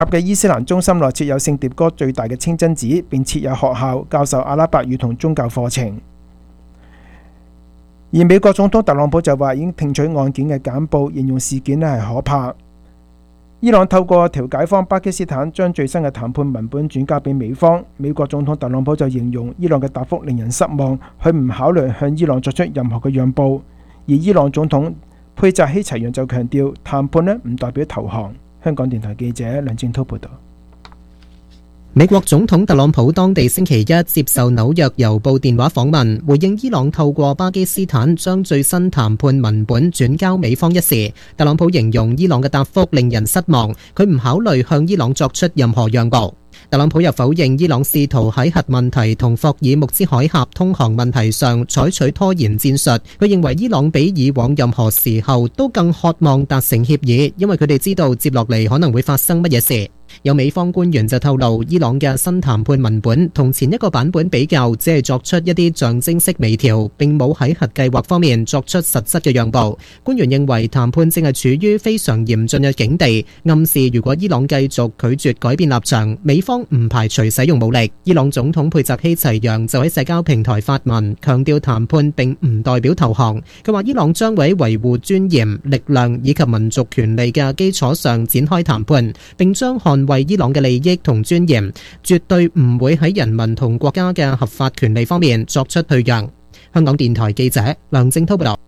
嘅伊斯蘭中心內設有聖迭戈最大嘅清真寺，並設有學校教授阿拉伯語同宗教課程。而美國總統特朗普就話已經聽取案件嘅簡報，形容事件係可怕。伊朗透過調解方巴基斯坦將最新嘅談判文本轉交俾美方，美國總統特朗普就形容伊朗嘅答覆令人失望，佢唔考慮向伊朗作出任何嘅讓步。而伊朗總統佩扎希齊揚就強調，談判唔代表投降。香港電台記者梁正滔報導。 美國總統特朗普當地星期一接受紐約郵報電話訪問，回應伊朗透過巴基斯坦將最新談判文本轉交美方一事，特朗普形容伊朗嘅答覆令人失望，佢唔考慮向伊朗作出任何讓步。特朗普又否認伊朗試圖喺核問題同霍爾木茲海峽通航問題上採取拖延戰術，佢認為伊朗比以往任何時候都更渴望達成協議，因為佢哋知道接落嚟可能會發生乜嘢事。有美方官員就透露，伊朗嘅新談判文本同前一個版本比較，只係作出一啲象徵式微調，並冇喺核計劃方面作出實質嘅讓步。官員認為談判正係處於非常嚴峻嘅境地，暗示如果伊朗繼續拒絕改變立場，美方唔排除使用武力。伊朗總統佩扎希齊揚就喺社交平台發文，強調談判並唔代表投降。佢話伊朗將會喺維護尊嚴、力量以及民族權利嘅基礎上展開談判，並將捍衛伊朗嘅利益同尊嚴，絕對唔會喺人民同國家嘅合法權利方面作出退讓。香港電台記者梁正滔報道。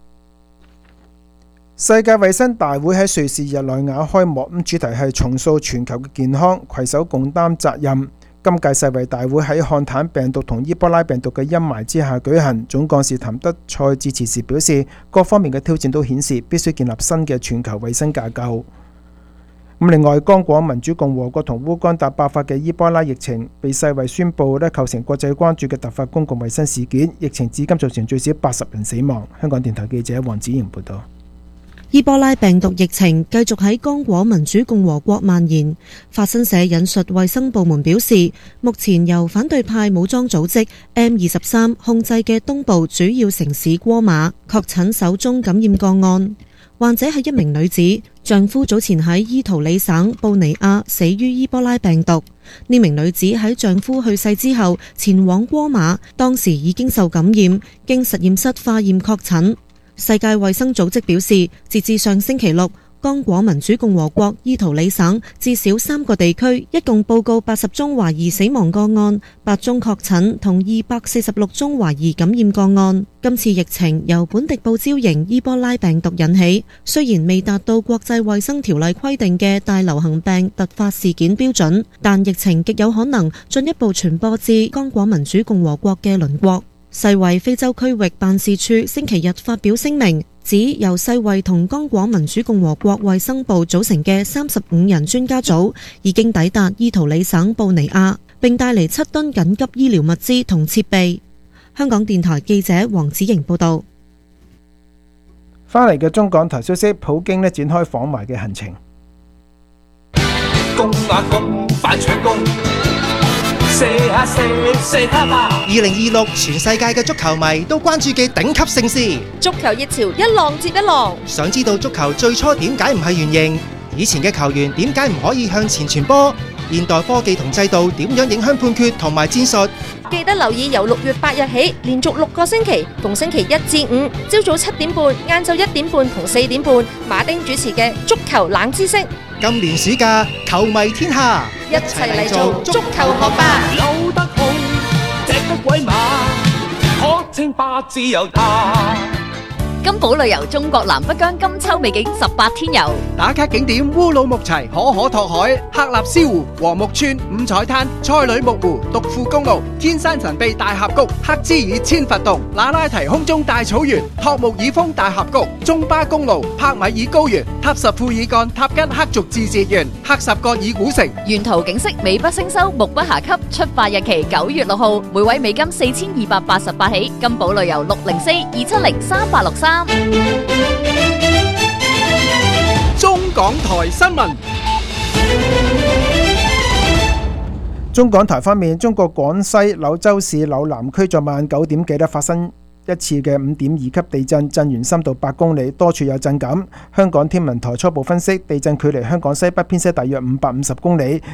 世界衛生大會喺瑞士日內瓦開幕，主題係重塑全球嘅健康，攜手共擔責任。今屆世衛大會喺漢坦病毒同伊波拉病毒嘅陰霾之下舉行，總幹事譚德塞致辭時表示，各方面嘅挑戰都顯示必須建立新嘅全球衛生架構。另外，剛果民主共和國同烏干達爆發嘅伊波拉疫情被世衛宣布構成國際關注嘅突發公共衛生事件，疫情至今造成最少80人死亡。香港電台記者黃子瑩報道。 伊波拉病毒疫情繼續喺剛果民主共和國蔓延。法新社引述衛生部門表示，目前由反對派武裝組織 M23 控制嘅東部主要城市戈馬確診首宗感染個案。患者係一名女子，丈夫早前喺伊圖里省布尼亞死於伊波拉病毒。呢名女子喺丈夫去世之後前往戈馬，當時已經受感染，經實驗室化驗確診。世界衛生組織表示，截至上星期六，剛果民主共和國伊圖里省至少3個地區一共報告80宗懷疑死亡個案，8宗確診同246宗懷疑感染個案。今次疫情由本地報招型伊波拉病毒引起，雖然未達到國際衛生條例規定嘅大流行病突發事件標準，但疫情極有可能進一步傳播至剛果民主共和國嘅鄰國。世衛非洲區域辦事處星期日發表聲明，指由世衛同剛果民主共和國衛生部組成嘅35人專家組已經抵達伊圖里省布尼亞，並帶嚟7噸緊急醫療物資同設備。香港電台記者黃子瑩報道。 翻嚟嘅中港台消息，普京展開訪華嘅行程。 攻啊攻，反搶攻。2026全世界嘅足球迷都關注嘅頂級盛事， 足球熱潮一浪接一浪。 想知道足球最初點解唔係圓形？以前嘅球員點解唔可以向前傳波？現代科技同制度點樣影響判決同埋戰術？ 記得留意由6月8日起，連續6個星期，逢星期1至5，朝早7點半、晏晝1點半同4點半，馬丁主持嘅足球冷知識。 今年暑假，球迷天下， 一齊嚟做足球學霸。 扭得好，隻得鬼馬，可稱霸自由他。 金寶旅遊中國南北疆金秋美景18天遊， 打卡景點烏魯木齊、可可托海、喀納斯湖、禾木村、五彩灘、塞里木湖、獨庫公路、天山神秘大峽谷、克孜爾千佛洞、那拉提空中大草原、托木爾峰大峽谷、中巴公路、帕米爾高原、塔什庫爾幹、塔吉克族自治縣、克什格爾古城。 沿途景色美不勝收，目不暇給。出發日期9月6號，每位美金4288起。金寶旅遊604-270-3863。 中港台新聞。 中港台方面，中國廣西柳州市柳南區在晚9點幾發生一次嘅5.2級地震，震源深度8公里，多處有震感。香港天文台初步分析，地震距離香港西北偏西大約550公里，